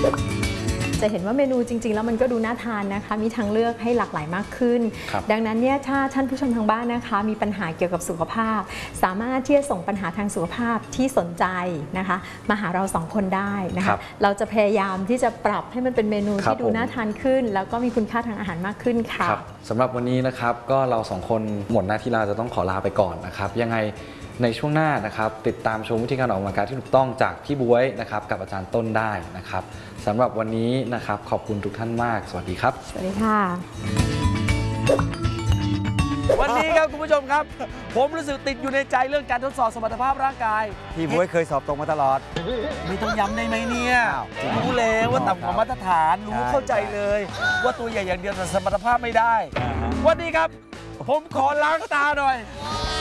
จะเห็นว่าเมนูจริงๆแล้วมันก็ดูน่าทานนะคะมีทางเลือกให้หลากหลายมากขึ้นดังนั้นเนี่ยถ้าท่านผู้ชมทางบ้านนะคะมีปัญหาเกี่ยวกับสุขภาพสามารถที่จะส่งปัญหาทางสุขภาพที่สนใจนะคะมาหาเรา2 คนได้นะคะเราจะพยายามที่จะปรับให้มันเป็นเมนูที่ดูน่าทานขึ้นแล้วก็มีคุณค่าทางอาหารมากขึ้นค่ะสำหรับวันนี้นะครับก็เรา2 คนหมดหน้าที่ลาจะต้องขอลาไปก่อนนะครับยังไงในช่วงหน้านะครับติดตามชมวิธีการออกกำลังกายที่ถูกต้องจากพี่บ๊วยนะครับกับอาจารย์ต้นได้นะครับสำหรับวันนี้นะครับขอบคุณทุกท่านมากสวัสดีครับสวัสดีค่ะวันนี้ครับคุณผู้ชมครับผมรู้สึกติดอยู่ในใจเรื่องการทดสอบสมรรถภาพร่างกายพี่บ๊วยเคยสอบตรงมาตลอดไม่ต้องย้ำได้ไหมเนี่ยรู้แล้วว่าต่ำกว่ามาตรฐานรู้เข้าใจเลยว่าตัวใหญ่อย่างเดียวแต่สมรรถภาพไม่ได้วันนี้ครับผมขอล้างตาหน่อย